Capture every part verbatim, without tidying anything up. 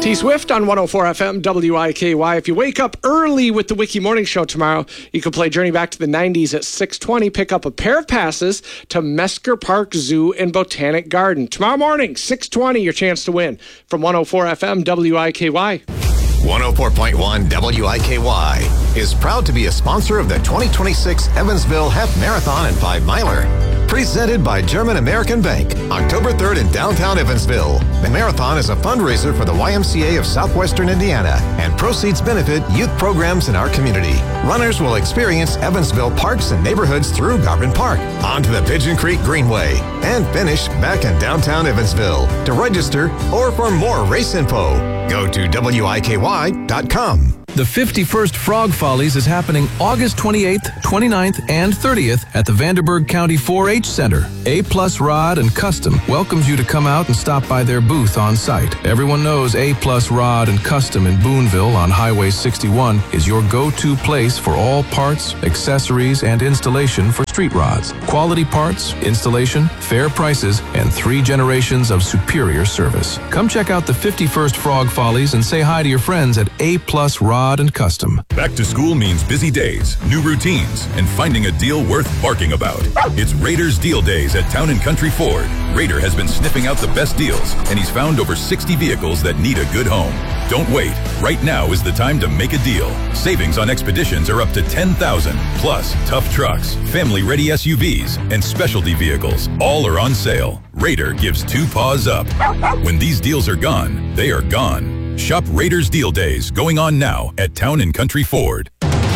T-Swift on one oh four F M, W I K Y. If you wake up early with the Wiki Morning Show tomorrow, you can play Journey Back to the nineties at six twenty. Pick up a pair of passes to Mesker Park Zoo and Botanic Garden. Tomorrow morning, six twenty, your chance to win. From one oh four F M, W I K Y. one oh four point one W I K Y is proud to be a sponsor of the twenty twenty-six Evansville Half Marathon and Five Miler. Presented by German American Bank, October third in downtown Evansville. The marathon is a fundraiser for the Y M C A of Southwestern Indiana, and proceeds benefit youth programs in our community. Runners will experience Evansville parks and neighborhoods through Garvin Park, onto the Pigeon Creek Greenway, and finish back in downtown Evansville. To register or for more race info, go to W I K Y dot com. The fifty-first Frog Follies is happening August twenty-eighth, twenty-ninth, and thirtieth at the Vanderburgh County four H Center. A Plus Rod and Custom welcomes you to come out and stop by their booth on site. Everyone knows A Plus Rod and Custom in Boonville on Highway sixty-one is your go-to place for all parts, accessories, and installation for street rods. Quality parts, installation, fair prices, and three generations of superior service. Come check out the fifty-first Frog Follies and say hi to your friends at A Plus Rod and Custom. Back to school means busy days, new routines, and finding a deal worth barking about. It's Raiders Deal Days at Town and Country Ford. Raider has been sniffing out the best deals, and he's found over sixty vehicles that need a good home. Don't wait. Right now is the time to make a deal. Savings on Expeditions are up to ten thousand dollars. Plus, tough trucks, family-ready S U Vs, and specialty vehicles. All are on sale. Raider gives two paws up. When these deals are gone, they are gone. Shop Raiders Deal Days going on now at Town and Country Ford.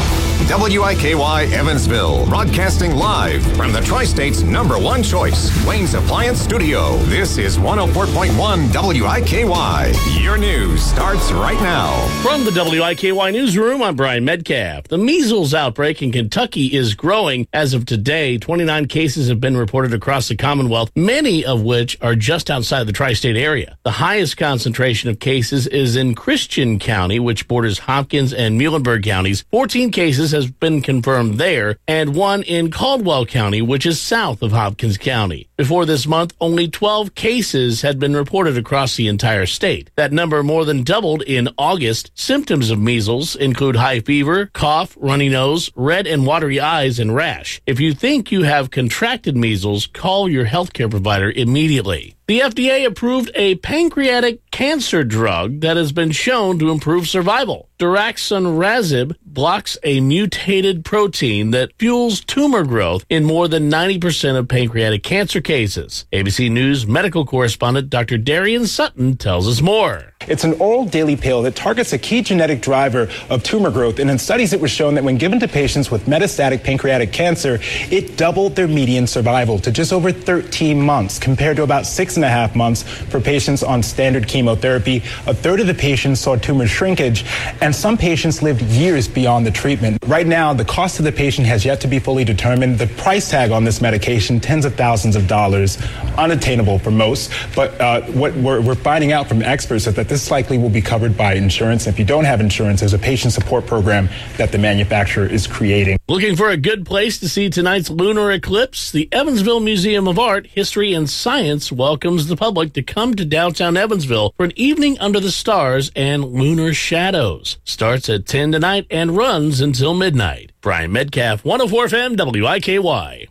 W I K Y Evansville, broadcasting live from the Tri-State's number one choice, Wayne's Appliance Studio. This is one oh four point one W I K Y. Your news starts right now. From the W I K Y Newsroom, I'm Brian Metcalf. The measles outbreak in Kentucky is growing. As of today, twenty-nine cases have been reported across the Commonwealth, many of which are just outside the tri-state area. The highest concentration of cases is in Christian County, which borders Hopkins and Muhlenberg counties. fourteen cases has been confirmed there, and one in Caldwell County, which is south of Hopkins County. Before this month, only twelve cases had been reported across the entire state. That number more than doubled in August. Symptoms of measles include high fever, cough, runny nose, red and watery eyes, and rash. If you think you have contracted measles, call your healthcare provider immediately. The F D A approved a pancreatic cancer drug that has been shown to improve survival. Daraxonrasib blocks a mutated protein that fuels tumor growth in more than ninety percent of pancreatic cancer cases. A B C News medical correspondent Doctor Darian Sutton tells us more. It's an oral daily pill that targets a key genetic driver of tumor growth, and in studies it was shown that when given to patients with metastatic pancreatic cancer, it doubled their median survival to just over thirteen months, compared to about six and a half months for patients on standard chemotherapy. A third of the patients saw tumor shrinkage, and some patients lived years beyond the treatment. Right now, the cost of the patient has yet to be fully determined. The price tag on this medication, tens of thousands of dollars, unattainable for most. But uh, what we're, we're finding out from experts is that this likely will be covered by insurance. If you don't have insurance, there's a patient support program that the manufacturer is creating. Looking for a good place to see tonight's lunar eclipse? The Evansville Museum of Art, History, and Science welcomes the public to come to downtown Evansville for an evening under the stars and lunar shadows. Starts at ten tonight and runs until midnight. Brian Metcalf, one oh four F M, W I K Y.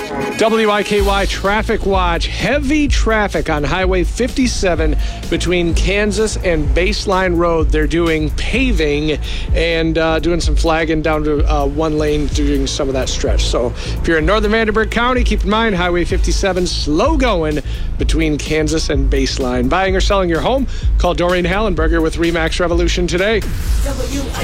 W I K Y Traffic Watch. Heavy traffic on Highway fifty-seven between Kansas and Baseline Road. They're doing paving and uh, doing some flagging down to uh, one lane, doing some of that stretch. So if you're in northern Vanderburgh County, keep in mind Highway fifty-seven slow going between Kansas and Baseline. Buying or selling your home? Call Doreen Hallenberger with Remax Revolution today. W I